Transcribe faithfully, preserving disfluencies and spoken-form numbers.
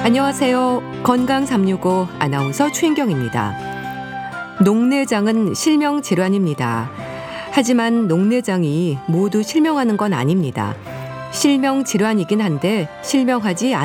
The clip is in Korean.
안녕하세요. 건강 삼육오 아나운서 최인경입니다. 녹내장은 실명질환입니다. 하지만 녹내장이 모두 실명하는 건 아닙니다. 실명질환이긴 한데 실명하지